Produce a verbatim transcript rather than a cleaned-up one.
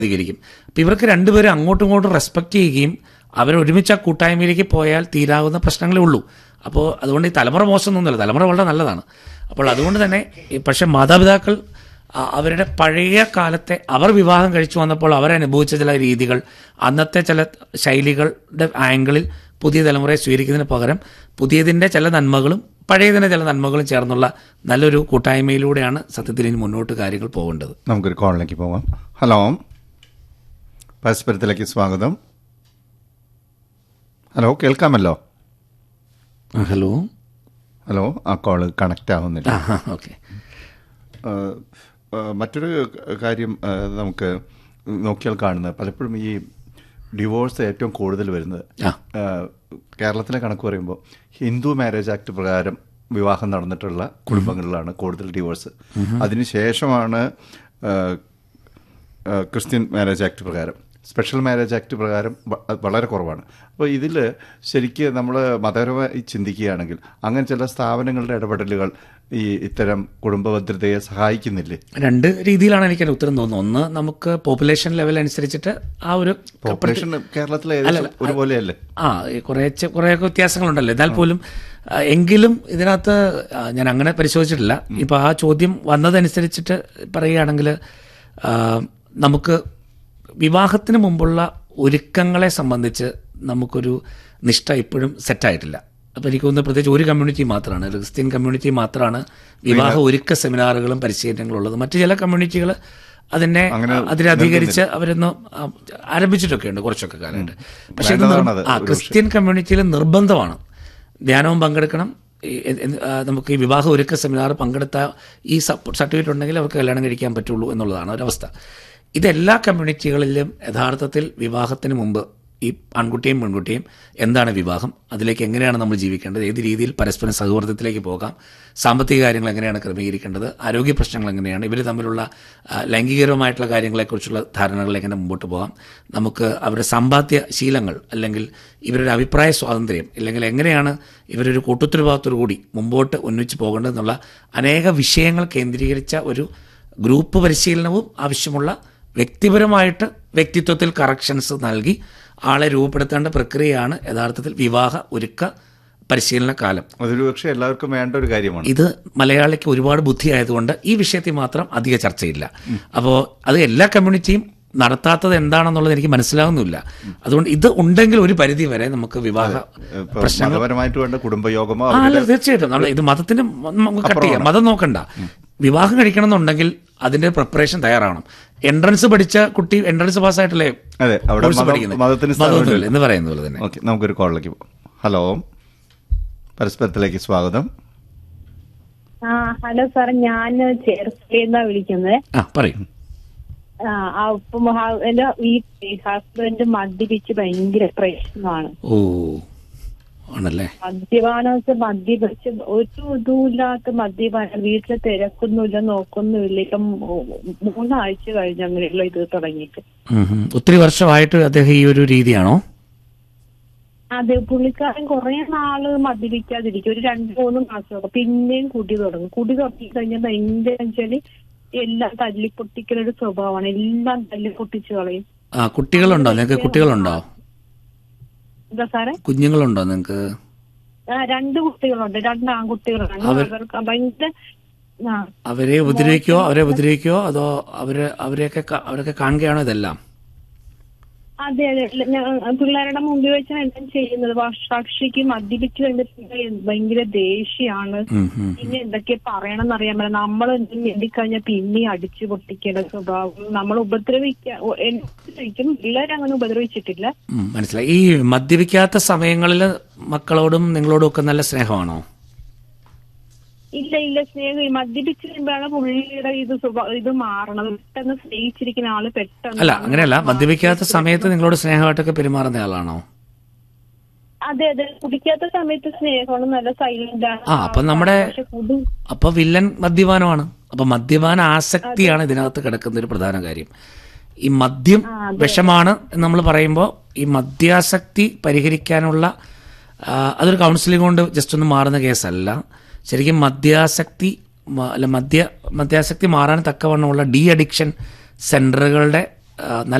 പ്രതികരിക്കും. അപ്പം ഇവർക്ക് രണ്ടുപേരും അങ്ങോട്ടും ഇങ്ങോട്ടും റെസ്പെക്റ്റ് ചെയ്യുകയും അവരൊരുമിച്ച് ആ കൂട്ടായ്മയിലേക്ക് പോയാൽ തീരാവുന്ന പ്രശ്നങ്ങളേ ഉള്ളൂ. അപ്പോൾ അതുകൊണ്ട് ഈ തലമുറ മോശമൊന്നുമില്ല, തലമുറ വളരെ നല്ലതാണ്. അപ്പോൾ അതുകൊണ്ട് തന്നെ പക്ഷേ മാതാപിതാക്കൾ അവരുടെ പഴയ കാലത്തെ അവർ വിവാഹം കഴിച്ചു വന്നപ്പോൾ അവരനുഭവിച്ച ചില രീതികൾ, അന്നത്തെ ചില ശൈലികളുടെ ആംഗിളിൽ പുതിയ തലമുറയെ സ്വീകരിക്കുന്നതിന് പകരം പുതിയതിൻ്റെ ചില നന്മകളും പഴയതിൻ്റെ ചില നന്മകളും ചേർന്നുള്ള നല്ലൊരു കൂട്ടായ്മയിലൂടെയാണ് സത്യത്തിൽ ഇനി മുന്നോട്ട് കാര്യങ്ങൾ പോകേണ്ടത്. നമുക്കൊരു കോളിലേക്ക് പോകാം. ഹലോ, പരസ്പരത്തിലേക്ക് സ്വാഗതം. ഹലോ, കേൾക്കാമല്ലോ? ഹലോ ഹലോ ആ കോള് കണക്റ്റ് ആവുന്നില്ല. ഓക്കെ. മറ്റൊരു കാര്യം നമുക്ക് നോക്കിയാൽ കാണുന്നത് പലപ്പോഴും ഈ ഡിവോഴ്സ് ഏറ്റവും കൂടുതൽ വരുന്നത് കേരളത്തിലെ കണക്ക് പറയുമ്പോൾ ഹിന്ദു മാരേജ് ആക്ട് പ്രകാരം വിവാഹം നടന്നിട്ടുള്ള കുടുംബങ്ങളിലാണ് കൂടുതൽ ഡിവോഴ്സ്. അതിനുശേഷമാണ് ക്രിസ്ത്യൻ മാരേജ് ആക്ട് പ്രകാരം. സ്പെഷ്യൽ മാരേജ് ആക്ട് പ്രകാരം വളരെ കുറവാണ്. അപ്പോൾ ഇതിൽ ശരിക്ക് നമ്മൾ മതപരമായി ചിന്തിക്കുകയാണെങ്കിൽ അങ്ങനെ ചില സ്ഥാപനങ്ങളുടെ ഇടപെടലുകൾ ഈ ഇത്തരം കുടുംബ ഭദ്രതയെ സഹായിക്കുന്നില്ലേ? രണ്ട് രീതിയിലാണ് എനിക്ക് ഉത്തരം തോന്നുന്നത്. ഒന്ന്, നമുക്ക് പോപ്പുലേഷൻ ലെവൽ അനുസരിച്ചിട്ട് ആ ഒരു പോപ്പുലേഷൻ കേരളത്തിലെ ഒരുപോലെയല്ലേ? ആ കുറേ കുറേയൊക്കെ വ്യത്യാസങ്ങളുണ്ടല്ലോ. എന്നാൽ പോലും എങ്കിലും ഇതിനകത്ത് ഞാൻ അങ്ങനെ പരിശോധിച്ചിട്ടില്ല. ഇപ്പോൾ ആ ചോദ്യം വന്നതനുസരിച്ചിട്ട് പറയുകയാണെങ്കിൽ നമുക്ക് വിവാഹത്തിന് മുമ്പുള്ള ഒരുക്കങ്ങളെ സംബന്ധിച്ച് നമുക്കൊരു നിഷ്ഠ ഇപ്പോഴും സെറ്റായിട്ടില്ല. അപ്പോൾ എനിക്ക് തോന്നുന്നത് പ്രത്യേകിച്ച് ഒരു കമ്മ്യൂണിറ്റി മാത്രമാണ്, ക്രിസ്ത്യൻ കമ്മ്യൂണിറ്റി മാത്രമാണ് വിവാഹ ഒരുക്ക സെമിനാറുകളും പരിശീലനങ്ങളും ഉള്ളത്. മറ്റു ചില കമ്മ്യൂണിറ്റികൾ അതിനെ അതിലധികരിച്ച് അവരൊന്ന് ആരംഭിച്ചിട്ടൊക്കെ ഉണ്ട് കുറച്ചൊക്കെ കാലമായിട്ട്. പക്ഷേ ഇത് ആ ക്രിസ്ത്യൻ കമ്മ്യൂണിറ്റിയിൽ നിർബന്ധമാണ് ധ്യാനവും പങ്കെടുക്കണം. നമുക്ക് ഈ വിവാഹ ഒരുക്ക സെമിനാർ പങ്കെടുത്ത ഈ സർട്ടിഫിക്കറ്റ് ഉണ്ടെങ്കിൽ അവർക്ക് കല്യാണം കഴിക്കാൻ പറ്റുള്ളൂ എന്നുള്ളതാണ് ഒരവസ്ഥ. ഇതെല്ലാ കമ്മ്യൂണിറ്റികളിലും യഥാർത്ഥത്തിൽ വിവാഹത്തിന് മുമ്പ് ഈ ആൺകുട്ടിയും പെൺകുട്ടിയും എന്താണ് വിവാഹം, അതിലേക്ക് എങ്ങനെയാണ് നമ്മൾ ജീവിക്കേണ്ടത്, ഏത് രീതിയിൽ പരസ്പരം സൗഹൃദത്തിലേക്ക് പോകാം, സാമ്പത്തിക കാര്യങ്ങൾ എങ്ങനെയാണ് ക്രമീകരിക്കേണ്ടത്, ആരോഗ്യ പ്രശ്നങ്ങൾ എങ്ങനെയാണ്, ഇവർ തമ്മിലുള്ള ലൈംഗികപരമായിട്ടുള്ള കാര്യങ്ങളെക്കുറിച്ചുള്ള ധാരണകളിൽ എങ്ങനെ മുമ്പോട്ട് പോകാം, നമുക്ക് അവരുടെ സമ്പാദ്യ ശീലങ്ങൾ അല്ലെങ്കിൽ ഇവരുടെ അഭിപ്രായ സ്വാതന്ത്ര്യം അല്ലെങ്കിൽ എങ്ങനെയാണ് ഇവരൊരു കൂട്ടുത്തരവാദിത്തോടു കൂടി മുമ്പോട്ട് ഒന്നിച്ച് പോകേണ്ടതെന്നുള്ള അനേക വിഷയങ്ങൾ കേന്ദ്രീകരിച്ച ഒരു ഗ്രൂപ്പ് പരിശീലനവും ആവശ്യമുള്ള വ്യക്തിപരമായിട്ട് വ്യക്തിത്വത്തിൽ കറക്ഷൻസ് നൽകി ആളെ രൂപപ്പെടുത്തേണ്ട പ്രക്രിയയാണ് യഥാർത്ഥത്തിൽ വിവാഹ ഒരുക്ക പരിശീലന കാലം. അതൊരു പക്ഷേ എല്ലാവർക്കും വേണ്ട ഒരു കാര്യമാണ്. ഇത് മലയാളിക്ക് ഒരുപാട് ബുദ്ധി ആയതുകൊണ്ട് ഈ വിഷയത്തിൽ മാത്രം അധിക ചർച്ചയില്ല. അപ്പോൾ അത് എല്ലാ കമ്മ്യൂണിറ്റിയും നടത്താത്തത് എന്താണെന്നുള്ളത് എനിക്ക് മനസ്സിലാവുന്നില്ല. അതുകൊണ്ട് ഇത് ഉണ്ടെങ്കിൽ ഒരു പരിധി വരെ നമുക്ക് വിവാഹ പ്രശ്നപരമായിട്ട് വേണ്ട കുടുംബയോഗമോ അല്ല, തീർച്ചയായിട്ടും ഇത് മതത്തിന് കട്ട് ചെയ്യാം, മതം നോക്കണ്ട. വിവാഹം കഴിക്കണം എന്നുണ്ടെങ്കിൽ അതിന്റെ പ്രിപ്പറേഷൻ തയ്യാറാവണം. എൻട്രൻസ് പഠിച്ച കുട്ടി എൻട്രൻസ് പാസ്സായിട്ടല്ലേ പഠിക്കുന്നത് എന്ന് പറയുന്ന പോലെ തന്നെ. നമുക്കൊരു കോളിലേക്ക് പോകാം. ഹലോ, പരസ്പരത്തിലേക്ക് സ്വാഗതം. ഹലോ സാർ, ഞാൻ ചേർത്തലയിന്നാ വിളിക്കുന്നത്. ആ പറയൂ. അപ്പം എന്റെ ഈ ഹസ്ബൻഡ് മദ്യപിച്ച് ഭയങ്കര പ്രശ്നമാണ്. ഓ ആണല്ലേ. മദ്യപാനം മദ്യപിച്ച് ഒരു ഇതുമില്ലാത്ത മദ്യപാനം, വീട്ടിൽ തിരക്കൊന്നുമില്ല നോക്കൊന്നുമില്ല. ഇപ്പം മൂന്നാഴ്ച കഴിഞ്ഞ് അങ്ങനെയുള്ള ഇത് തുടങ്ങിയിട്ട്. ഒത്തിരി വർഷമായിട്ട് അദ്ദേഹം ഈ ഒരു രീതിയാണോ? അതെ, പുള്ളിക്കാരൻ കുറെ നാള് മദ്യപിക്കാതിരിക്കും, ഒരു രണ്ടു മൂന്ന് മാസമൊക്കെ, പിന്നെയും കുടി തുടങ്ങും. കുടി തുടങ്ങി കഴിഞ്ഞാൽ ഭയങ്കര വെച്ചാല് എല്ലാം തല്ലിപ്പൊട്ടിക്കലൊരു സ്വഭാവമാണ്, എല്ലാം തല്ലിപ്പൊട്ടിച്ചു കളയും. ആ കുട്ടികളുണ്ടോ നിങ്ങൾക്ക്? കുട്ടികളുണ്ടോ? എന്താ സാറേ? കുഞ്ഞുങ്ങളുണ്ടോ നിങ്ങൾക്ക്? രണ്ട് കുട്ടികളുണ്ട്, രണ്ട് ആൺകുട്ടികളാണ്. അവർക്ക് ഭയങ്കര അവരെ ഉപദ്രവിക്കോ അവരെ ഉപദ്രവിക്കോ അതോ അവര് അവരെയൊക്കെ അവരൊക്കെ കാണുകയാണോ ഇതെല്ലാം? അതെ അതെ, പിള്ളേരുടെ മുമ്പിൽ വെച്ചാണ് എല്ലാം ചെയ്യുന്നത്. സാക്ഷിക്ക് മദ്യപിച്ച് കഴിഞ്ഞിട്ട് ഭയങ്കര ദേഷ്യാണ്. പിന്നെ എന്തൊക്കെ പറയണമെന്ന് അറിയാൻ പറ്റില്ല. നമ്മൾ എന്തെങ്കിലും വേണ്ടിക്കഴിഞ്ഞാൽ പിന്നെ അടിച്ചു പൊട്ടിക്കേണ്ട സ്വഭാവം. നമ്മൾ ഉപദ്രവിക്കും, പിള്ളേരങ്ങനെ ഉപദ്രവിച്ചിട്ടില്ല. മനസ്സിലായി. ഈ മദ്യപിക്കാത്ത സമയങ്ങളിൽ മക്കളോടും നിങ്ങളോടും ഒക്കെ നല്ല സ്നേഹമാണോ? ഇല്ല ഇല്ല, സ്നേഹം മദ്യപിച്ച് കഴിയുമ്പോഴാണ് പുള്ളിയുടെ ഇത് ഇത് മാറണം. പെട്ടെന്ന് സ്നേഹിച്ചിരിക്കുന്ന ആള് പെട്ടെന്ന്. അല്ല അങ്ങനെയല്ല, മദ്യപിക്കാത്ത സമയത്ത് നിങ്ങളോട് സ്നേഹമായിട്ടൊക്കെ പെരുമാറുന്ന ആളാണോ? അതെ അതെ, കുടിക്കാത്ത സമയത്ത് സ്നേഹമാണ്, നല്ല സൈലന്റ് ആണ്. ആ അപ്പൊ നമ്മുടെ അപ്പൊ വില്ലൻ മദ്യപാനമാണ്. അപ്പൊ മദ്യപാന ആസക്തിയാണ് ഇതിനകത്ത് കിടക്കുന്ന ഒരു പ്രധാന കാര്യം. ഈ മദ്യം വിഷമാണ് എന്ന് നമ്മൾ പറയുമ്പോൾ ഈ മദ്യാസക്തി പരിഹരിക്കാനുള്ള അതൊരു കൗൺസിലിംഗ് കൊണ്ട് ജസ്റ്റ് ഒന്ന് മാറുന്ന കേസല്ല. ശരിക്കും മദ്യാസക്തി അല്ല മദ്യ മദ്യാസക്തി മാറാൻ തക്കവണ്ണമുള്ള ഡി അഡിക്ഷൻ സെന്ററുകളുടെ നല്ല